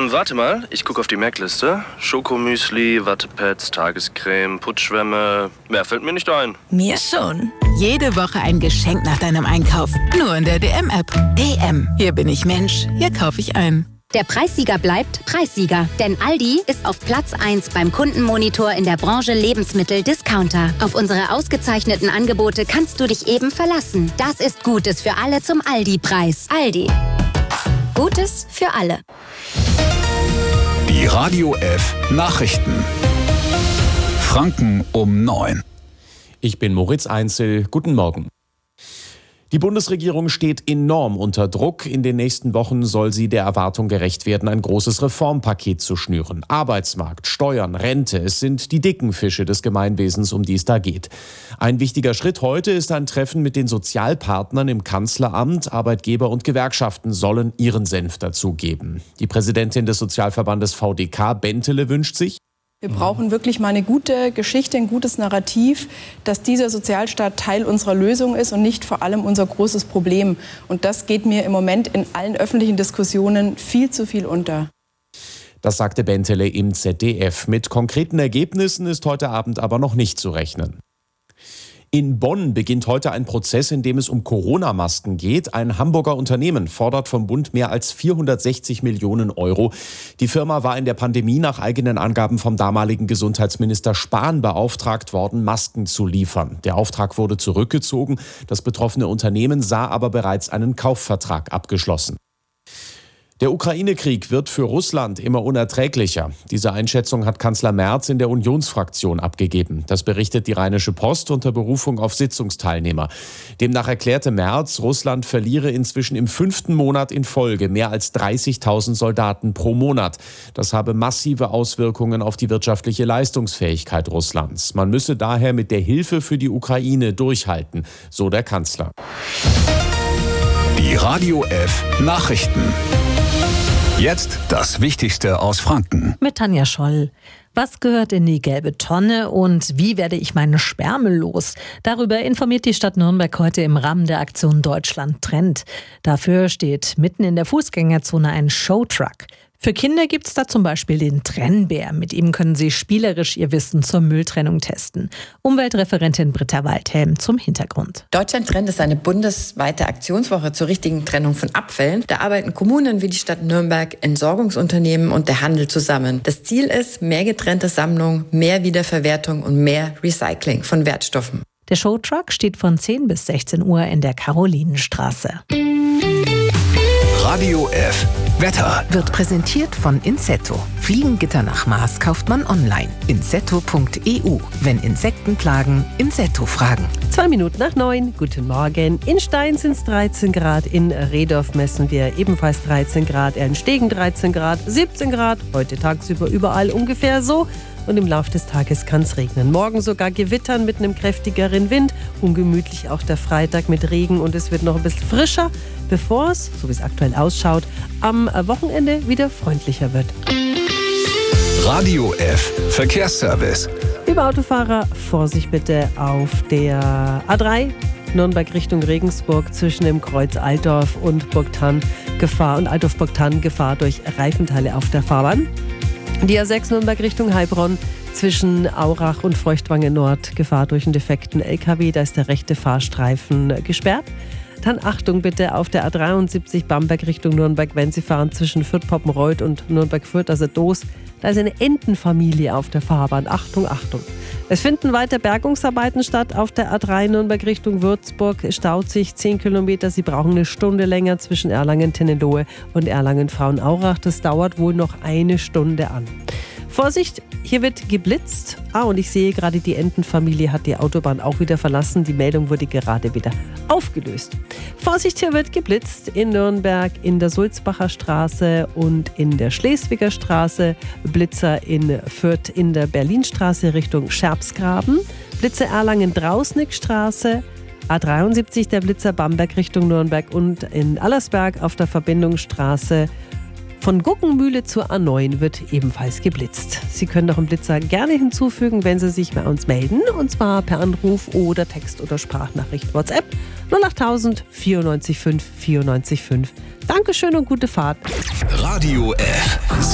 Warte mal, ich gucke auf die Merkliste. Schokomüsli, Wattepads, Tagescreme, Putzschwämme. Mehr fällt mir nicht ein. Mir schon. Jede Woche ein Geschenk nach deinem Einkauf. Nur in der DM-App. DM. Hier bin ich Mensch. Hier kaufe ich ein. Der Preissieger bleibt Preissieger, denn Aldi ist auf Platz 1 beim Kundenmonitor in der Branche Lebensmittel-Discounter. Auf unsere ausgezeichneten Angebote kannst du dich eben verlassen. Das ist Gutes für alle zum Aldi-Preis. Aldi. Gutes für alle. Die Radio F Nachrichten. Franken um 9. Ich bin Moritz Einzel. Guten Morgen. Die Bundesregierung steht enorm unter Druck. In den nächsten Wochen soll sie der Erwartung gerecht werden, ein großes Reformpaket zu schnüren. Arbeitsmarkt, Steuern, Rente, es sind die dicken Fische des Gemeinwesens, um die es da geht. Ein wichtiger Schritt heute ist ein Treffen mit den Sozialpartnern im Kanzleramt. Arbeitgeber und Gewerkschaften sollen ihren Senf dazugeben. Die Präsidentin des Sozialverbandes VDK, Bentele, wünscht sich: Wir brauchen wirklich mal eine gute Geschichte, ein gutes Narrativ, dass dieser Sozialstaat Teil unserer Lösung ist und nicht vor allem unser großes Problem. Und das geht mir im Moment in allen öffentlichen Diskussionen viel zu viel unter. Das sagte Bentele im ZDF. Mit konkreten Ergebnissen ist heute Abend aber noch nicht zu rechnen. In Bonn beginnt heute ein Prozess, in dem es um Corona-Masken geht. Ein Hamburger Unternehmen fordert vom Bund mehr als 460 Millionen Euro. Die Firma war in der Pandemie nach eigenen Angaben vom damaligen Gesundheitsminister Spahn beauftragt worden, Masken zu liefern. Der Auftrag wurde zurückgezogen. Das betroffene Unternehmen sah aber bereits einen Kaufvertrag abgeschlossen. Der Ukraine-Krieg wird für Russland immer unerträglicher. Diese Einschätzung hat Kanzler Merz in der Unionsfraktion abgegeben. Das berichtet die Rheinische Post unter Berufung auf Sitzungsteilnehmer. Demnach erklärte Merz, Russland verliere inzwischen im 5. Monat in Folge mehr als 30.000 Soldaten pro Monat. Das habe massive Auswirkungen auf die wirtschaftliche Leistungsfähigkeit Russlands. Man müsse daher mit der Hilfe für die Ukraine durchhalten, so der Kanzler. Die Radio F Nachrichten. Jetzt das Wichtigste aus Franken. Mit Tanja Scholl. Was gehört in die gelbe Tonne und wie werde ich meine Sperrmüll los? Darüber informiert die Stadt Nürnberg heute im Rahmen der Aktion Deutschland trennt. Dafür steht mitten in der Fußgängerzone ein Showtruck. Für Kinder gibt es da zum Beispiel den Trennbär. Mit ihm können sie spielerisch ihr Wissen zur Mülltrennung testen. Umweltreferentin Britta Waldhelm zum Hintergrund. Deutschland trennt ist eine bundesweite Aktionswoche zur richtigen Trennung von Abfällen. Da arbeiten Kommunen wie die Stadt Nürnberg, Entsorgungsunternehmen und der Handel zusammen. Das Ziel ist mehr getrennte Sammlung, mehr Wiederverwertung und mehr Recycling von Wertstoffen. Der Showtruck steht von 10 bis 16 Uhr in der Karolinenstraße. Radio F Wetter Wird präsentiert von Insetto. Fliegengitter nach Maß kauft man online. Insetto.eu. Wenn Insekten plagen, Insetto fragen. 2 Minuten nach 9. Guten Morgen. In Stein sind es 13 Grad. In Rehdorf messen wir ebenfalls 13 Grad. In Stegen 13 Grad. 17 Grad. Heute tagsüber überall ungefähr so. Und im Laufe des Tages kann es regnen. Morgen sogar gewittern mit einem kräftigeren Wind. Ungemütlich auch der Freitag mit Regen und es wird noch ein bisschen frischer, bevor es, so wie es aktuell ausschaut, am Wochenende wieder freundlicher wird. Radio F Verkehrsservice. Liebe Autofahrer, Vorsicht bitte auf der A3 Nürnberg Richtung Regensburg zwischen dem Kreuz Altdorf und Burgthann Gefahr und Altdorf-Burgthann Gefahr durch Reifenteile auf der Fahrbahn. Die A6 Nürnberg Richtung Heilbronn zwischen Aurach und Feuchtwangen Nord Gefahr durch einen defekten LKW. Da ist der rechte Fahrstreifen gesperrt. Dann Achtung bitte auf der A73 Bamberg Richtung Nürnberg, wenn Sie fahren zwischen Fürth-Poppenreuth und Nürnberg-Fürth, also Doos. Da ist eine Entenfamilie auf der Fahrbahn. Achtung, Achtung. Es finden weiter Bergungsarbeiten statt auf der A3 Nürnberg Richtung Würzburg. Staut sich 10 Kilometer. Sie brauchen eine Stunde länger zwischen Erlangen-Tennelohe und Erlangen-Frauenaurach. Das dauert wohl noch eine Stunde an. Vorsicht, hier wird geblitzt. Und ich sehe gerade, die Entenfamilie hat die Autobahn auch wieder verlassen. Die Meldung wurde gerade wieder aufgelöst. Vorsicht, hier wird geblitzt in Nürnberg, in der Sulzbacher Straße und in der Schleswiger Straße. Blitzer in Fürth in der Berlinstraße Richtung Scherbsgraben. Blitzer Erlangen-Drausnickstraße. A73 der Blitzer Bamberg Richtung Nürnberg und in Allersberg auf der Verbindungsstraße von Guggenmühle zur A9 wird ebenfalls geblitzt. Sie können doch einen Blitzer gerne hinzufügen, wenn Sie sich bei uns melden. Und zwar per Anruf oder Text- oder Sprachnachricht WhatsApp 08000 94 5 94 5. Dankeschön und gute Fahrt. Radio F